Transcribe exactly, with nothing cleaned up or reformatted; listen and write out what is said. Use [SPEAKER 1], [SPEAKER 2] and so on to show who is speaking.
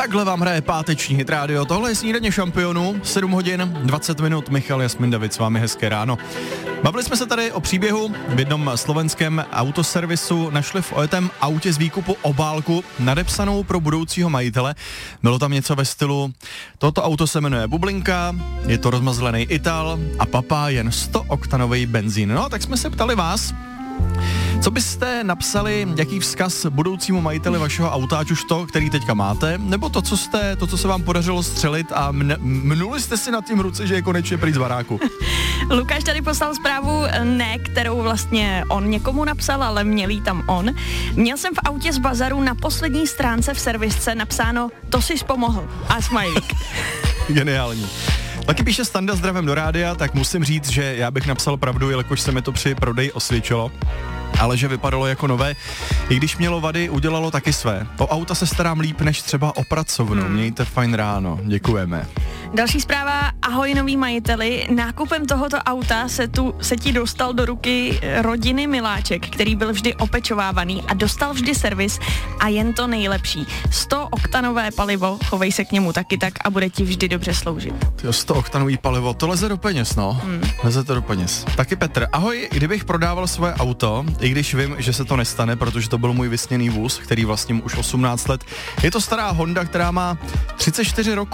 [SPEAKER 1] Takhle vám hraje páteční Hit Radio. Tohle je Snídaně šampionů, sedm hodin, dvacet minut, Michal, Jasmin, David s vámi, hezké ráno. Bavili jsme se tady o příběhu. V jednom slovenském autoservisu našli v ojetém autě z výkupu obálku nadepsanou pro budoucího majitele. Bylo tam něco ve stylu: toto auto se jmenuje Bublinka, je to rozmazlený Ital a papá jen sto oktanový benzín. No, tak jsme se ptali vás, co byste napsali, jaký vzkaz budoucímu majiteli vašeho auta, ať už to, který teďka máte, nebo to, co jste, to, co se vám podařilo střelit a mne, mnuli jste si nad tím ruce, že je konečně pryč z baráku.
[SPEAKER 2] Lukáš tady poslal zprávu, ne, kterou vlastně on někomu napsal, ale měl jí tam on. Měl jsem v autě z bazaru na poslední stránce v servisce napsáno: to jsi pomohl. A smajlík.
[SPEAKER 1] Geniální. Taky píše Standa zdravím do rádia, tak musím říct, že já bych napsal pravdu, jelikož se mi to při prodeji osvědčilo, ale že vypadalo jako nové. I když mělo vady, udělalo taky své. O auta se starám líp než třeba o pracovnu. Hmm. Mějte fajn ráno. Děkujeme.
[SPEAKER 2] Další zpráva: ahoj nový majiteli, nákupem tohoto auta se, tu, se ti dostal do ruky rodiny miláček, který byl vždy opečovávaný a dostal vždy servis a jen to nejlepší. sto oktanové palivo, chovej se k němu taky tak a bude ti vždy dobře sloužit.
[SPEAKER 1] Jo, sto oktanový palivo, to leze do peněz, no. Hmm. Leze to do peněz. Taky Petr: ahoj, kdybych prodával svoje auto, i když vím, že se to nestane, protože to byl můj vysněný vůz, který vlastním už osmnáct let. Je to stará Honda, která má třicet čtyři roku.